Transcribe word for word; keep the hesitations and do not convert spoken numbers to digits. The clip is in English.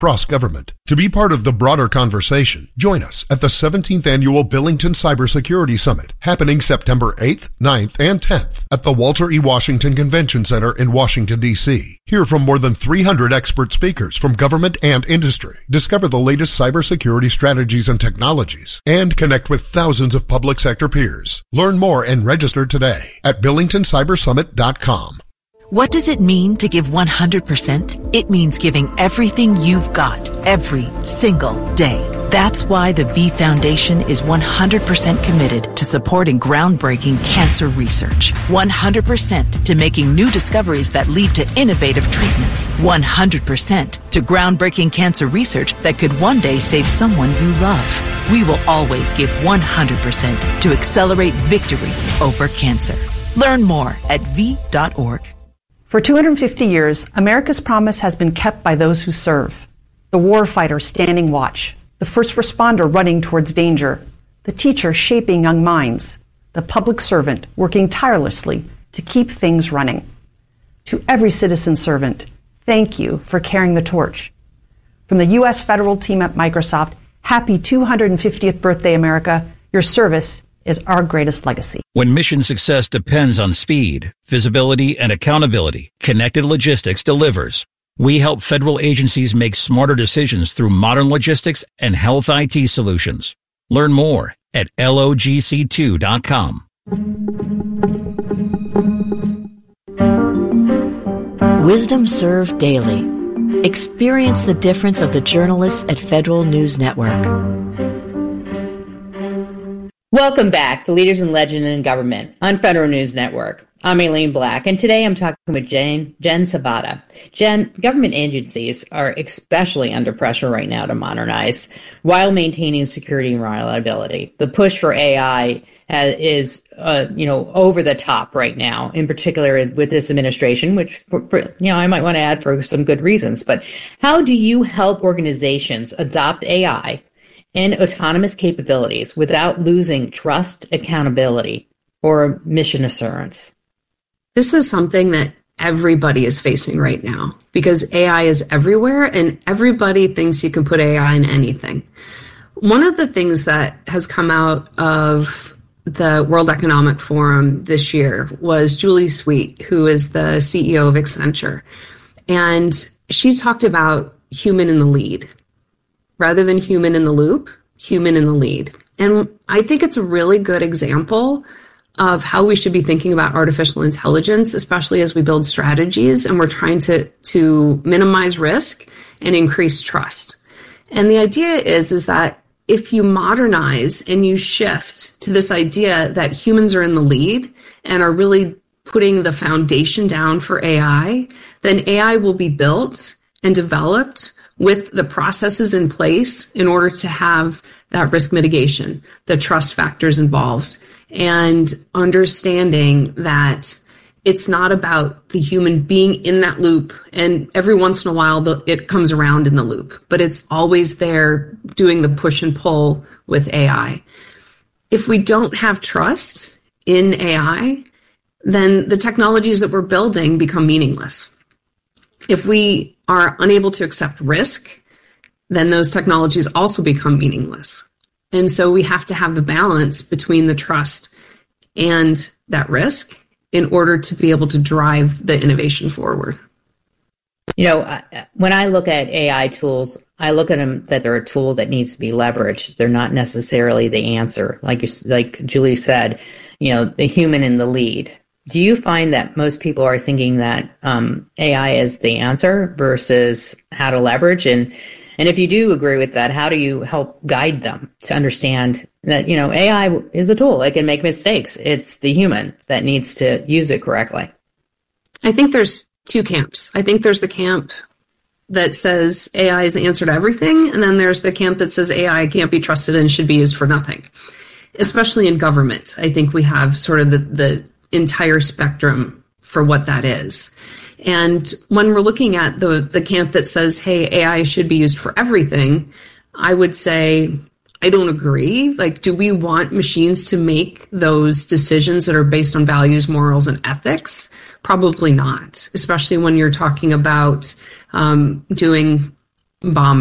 across government. To be part of the broader conversation, join us at the seventeenth Annual Billington Cybersecurity Summit, happening September eighth, ninth, and tenth at the Walter E. Washington Convention Center in Washington, D C Hear from more than three hundred expert speakers from government and industry, discover the latest cybersecurity strategies and technologies, and connect with thousands of public sector peers. Learn more and register today at billington cyber summit dot com. What does it mean to give one hundred percent? It means giving everything you've got every single day. That's why the V Foundation is one hundred percent committed to supporting groundbreaking cancer research. one hundred percent to making new discoveries that lead to innovative treatments. one hundred percent to groundbreaking cancer research that could one day save someone you love. We will always give one hundred percent to accelerate victory over cancer. Learn more at V dot org. For two hundred fifty years, America's promise has been kept by those who serve. The warfighter standing watch, the first responder running towards danger, the teacher shaping young minds, the public servant working tirelessly to keep things running. To every citizen servant, thank you for carrying the torch. From the U S federal team at Microsoft, happy two hundred fiftieth birthday, America. Your service is our greatest legacy. When mission success depends on speed, visibility, and accountability, Connected Logistics delivers. We help federal agencies make smarter decisions through modern logistics and health I T solutions. Learn more at L O G C two dot com. Wisdom served daily. Experience the difference of the journalists at Federal News Network. Welcome back to Leaders in Legend and Government on Federal News Network. I'm Elaine Black, and today I'm talking with Jane, Jen Sabata. Jen, government agencies are especially under pressure right now to modernize while maintaining security and reliability. The push for A I uh, is, uh, you know, over the top right now, in particular with this administration, which, for, for, you know, I might want to add for some good reasons. But how do you help organizations adopt A I and autonomous capabilities without losing trust, accountability, or mission assurance? This is something that everybody is facing right now because A I is everywhere and everybody thinks you can put A I in anything. One of the things that has come out of the World Economic Forum this year was Julie Sweet, who is the C E O of Accenture. And she talked about human in the lead. Rather than human in the loop, human in the lead. And I think it's a really good example of how we should be thinking about artificial intelligence, especially as we build strategies and we're trying to, to minimize risk and increase trust. And the idea is, is that if you modernize and you shift to this idea that humans are in the lead and are really putting the foundation down for A I, then A I will be built and developed with the processes in place in order to have that risk mitigation, the trust factors involved, and understanding that it's not about the human being in that loop, and every once in a while the, it comes around in the loop, but it's always there doing the push and pull with A I. If we don't have trust in A I, then the technologies that we're building become meaningless. If we are unable to accept risk, then those technologies also become meaningless. And so we have to have the balance between the trust and that risk in order to be able to drive the innovation forward. You know, when I look at A I tools, I look at them that they're a tool that needs to be leveraged. They're not necessarily the answer. Like you, like Julie said, you know, the human in the lead. Do you find that most people are thinking that um, A I is the answer versus how to leverage? And and if you do agree with that, how do you help guide them to understand that, you know, A I is a tool. It can make mistakes. It's the human that needs to use it correctly. I think there's two camps. I think there's the camp that says A I is the answer to everything. And then there's the camp that says A I can't be trusted and should be used for nothing, especially in government. I think we have sort of the, the entire spectrum for what that is. And when we're looking at the, the camp that says, hey, A I should be used for everything, I would say, I don't agree. Like, do we want machines to make those decisions that are based on values, morals, and ethics? Probably not, especially when you're talking about um, doing bombing